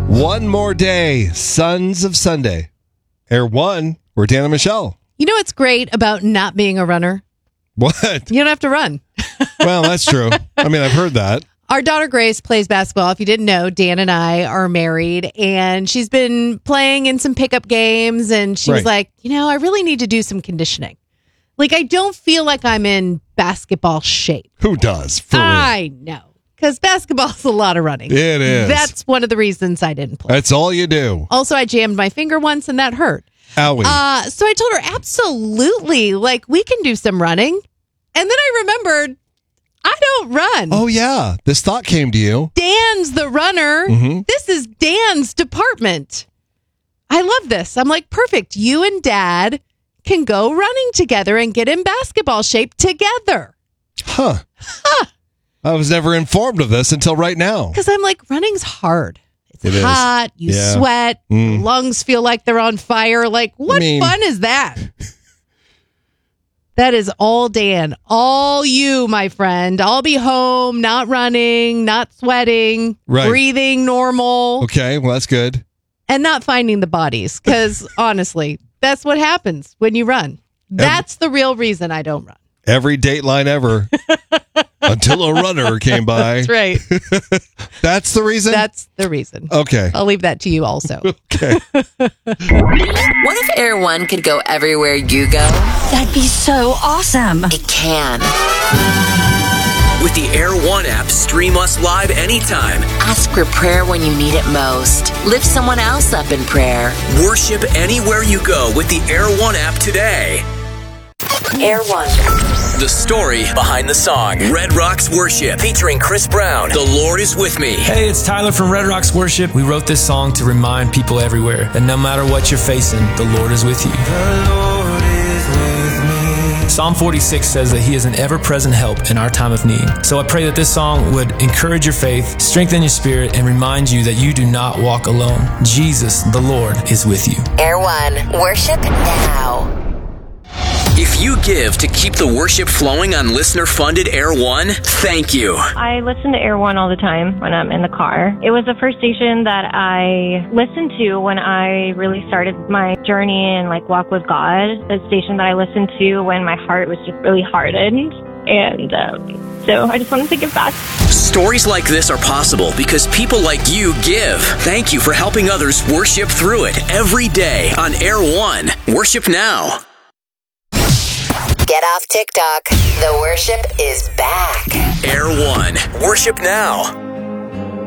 One more day, Sons of Sunday. Air One, we're Dan and Michelle. You know what's great about not being a runner? What? You don't have to run. Well, that's true. I mean, I've heard that. Our daughter Grace plays basketball. If you didn't know, Dan and I are married, and she's been playing in some pickup games, and she was like, I really need to do some conditioning. Like, I don't feel like I'm in basketball shape. Who does? For real. I know. Because basketball's a lot of running. It is. That's one of the reasons I didn't play. That's all you do. Also, I jammed my finger once, and that hurt. Owie. So I told her, absolutely, like, we can do some running. And then I remembered, I don't run. Oh, yeah. This thought came to you. Dan's the runner. Mm-hmm. This is Dan's department. I love this. I'm like, perfect. You and Dad can go running together and get in basketball shape together. Huh. I was never informed of this until right now. Because I'm like, running's hard. It hot. is. You sweat. Your lungs feel like they're on fire. Like, what fun is that? That is all Dan. All you, my friend. I'll be home, not running, not sweating, breathing normal. Okay, well, that's good. And not finding the bodies. Because honestly, that's what happens when you run. That's the real reason I don't run. Every Dateline ever. Until a runner came by. That's right. That's the reason? That's the reason. Okay. I'll leave that to you also. Okay. What if Air One could go everywhere you go? That'd be so awesome. It can. With the Air One app, stream us live anytime. Ask for prayer when you need it most. Lift someone else up in prayer. Worship anywhere you go with the Air One app today. Air One. The story behind the song. Red Rocks Worship, featuring Chris Brown. The Lord is with me. Hey, it's Tyler from Red Rocks Worship. We wrote this song to remind people everywhere that no matter what you're facing, the Lord is with you. The Lord is with me. Psalm 46 says that He is an ever-present help in our time of need. So I pray that this song would encourage your faith, strengthen your spirit, and remind you that you do not walk alone. Jesus, the Lord, is with you. Air One. Worship now. If you give to keep the worship flowing on listener-funded Air One, thank you. I listen to Air One all the time when I'm in the car. It was the first station that I listened to when I really started my journey and walk with God. The station that I listened to when my heart was just really hardened. And so I just wanted to give back. Stories like this are possible because people like you give. Thank you for helping others worship through it every day on Air One. Worship now. Get off TikTok. The worship is back. Air One. Worship now.